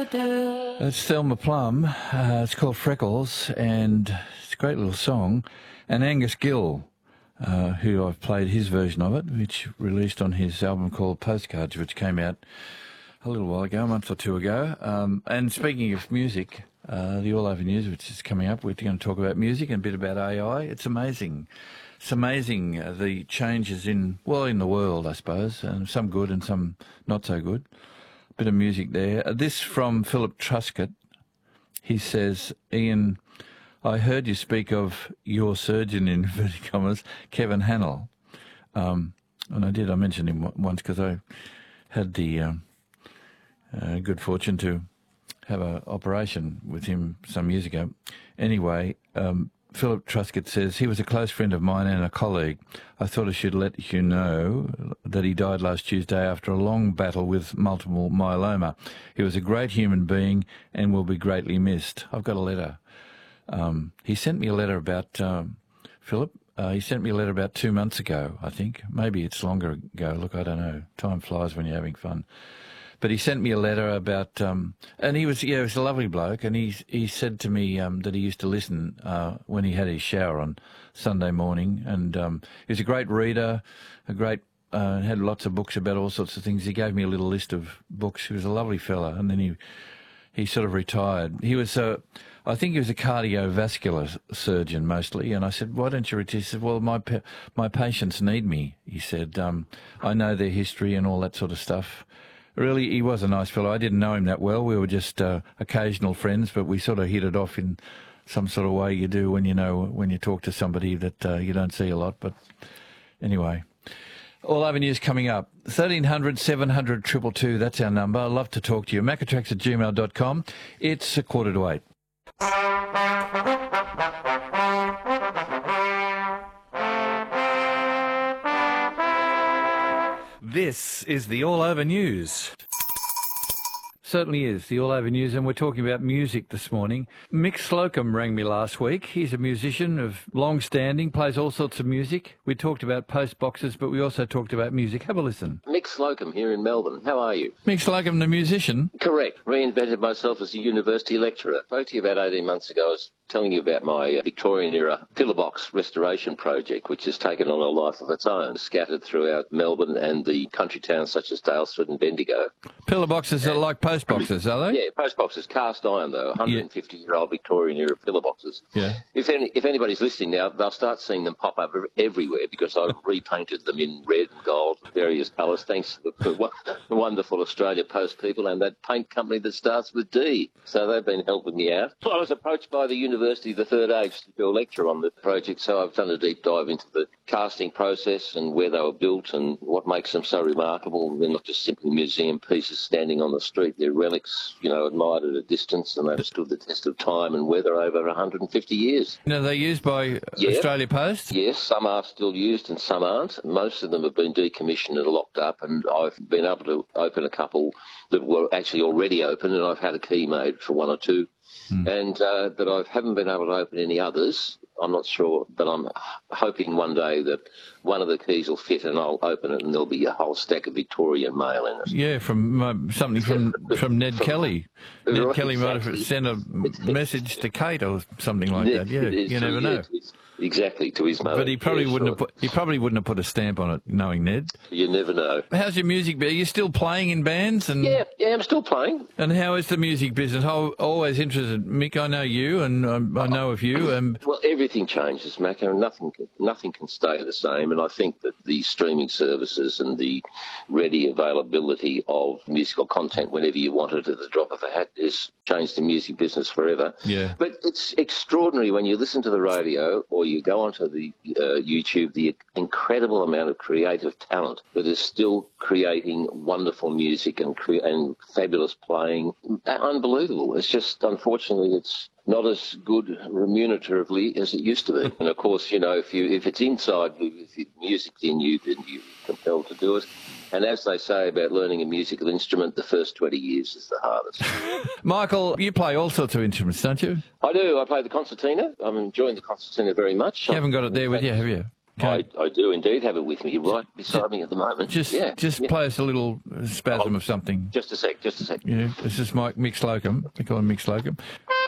It's Thelma Plum. It's called Freckles, and it's a great little song. And Angus Gill, who I've played his version of it, which released on his album called Postcards, which came out a little while ago, a month or two ago. And speaking of music, the All Over News, which is coming up, we're going to talk about music and a bit about AI. It's amazing. It's amazing the changes in the world, I suppose, and some good and some not so good. Bit of music there. This from Philip Truscott. He says, Ian, I heard you speak of your surgeon, in inverted commas, Kevin Hannell. And I mentioned him once because I had the good fortune to have an operation with him some years ago. Anyway, Philip Truscott says, he was a close friend of mine and a colleague. I thought I should let you know that he died last Tuesday after a long battle with multiple myeloma. He was a great human being and will be greatly missed. I've got a letter. He sent me a letter about, Philip, he sent me a letter about 2 months ago, I think. Maybe it's longer ago. Look, I don't know. Time flies when you're having fun. But he sent me a letter about, and he was a lovely bloke, and he said to me that he used to listen when he had his shower on Sunday morning, and he was a great reader, had lots of books about all sorts of things. He gave me a little list of books. He was a lovely fella, and then he sort of retired. He was I think he was a cardiovascular surgeon mostly, and I said, why don't you retire? He said, well, my patients need me. He said, I know their history and all that sort of stuff. Really, he was a nice fellow. I didn't know him that well. We were just occasional friends, but we sort of hit it off in some sort of way you do when you talk to somebody that you don't see a lot. But anyway, All Over News coming up. 1300 700 222, that's our number. I'd love to talk to you. Macatrax@gmail.com. It's 7:45. This is the All Over News. Certainly is, the All Over News, and we're talking about music this morning. Mick Slocum rang me last week. He's a musician of long standing, plays all sorts of music. We talked about post boxes, but we also talked about music. Have a listen. Mick Slocum here in Melbourne. How are you? Mick Slocum, the musician? Correct. Reinvented myself as a university lecturer. Spoke to you about 18 months ago. I was telling you about my Victorian-era pillar box restoration project, which has taken on a life of its own, scattered throughout Melbourne and the country towns such as Daylesford and Bendigo. Pillar boxes are like post boxes, are they? Yeah, post boxes, cast iron though, 150-year-old Victorian-era pillar boxes. Yeah. If anybody's listening now, they'll start seeing them pop up everywhere because I've repainted them in red and gold, various colours, thanks to the wonderful Australia Post people and that paint company that starts with D. So they've been helping me out. I was approached by the University of the Third Age to do a lecture on the project, so I've done a deep dive into the casting process and where they were built and what makes them so remarkable. They're not just simply museum pieces standing on the street. They're relics, admired at a distance, and they've stood the test of time and weather over 150 years. Now, they're used by Australia Post? Yes, some are still used and some aren't. Most of them have been decommissioned and locked up, and I've been able to open a couple that were actually already open, and I've had a key made for one or two. And that I haven't been able to open any others. I'm not sure, but I'm hoping one day that one of the keys will fit and I'll open it and there'll be a whole stack of Victorian mail in it. Yeah, from something from Ned Kelly. Ned Kelly might have sent a message to Kate or something like that. Yeah, you never know. Exactly, to his mother. But he probably wouldn't have put a stamp on it, knowing Ned. You never know. How's your music? Are you still playing in bands? And yeah, I'm still playing. And how is the music business? I'm always interested. Mick, I know you, and I know of you. Well, everything changes, Mac, and nothing can stay the same. And I think that the streaming services and the ready availability of musical content whenever you want it at the drop of a hat has changed the music business forever. Yeah. But it's extraordinary when you listen to the radio or you go onto the YouTube, the incredible amount of creative talent that is still creating wonderful music and fabulous playing. Unbelievable. It's just, unfortunately, it's not as good remuneratively as it used to be. And of course, if it's inside you, if the music's in you, then you're compelled to do it. And as they say about learning a musical instrument, the first 20 years is the hardest. Michael, you play all sorts of instruments, don't you? I do. I play the concertina. I'm enjoying the concertina very much. You haven't got it there with you, have you? Okay. I do indeed have it with me right beside me at the moment. Just play us a little spasm of something. Just a sec. Yeah, this is Mike Mick Slocum. We call him Mick Slocum.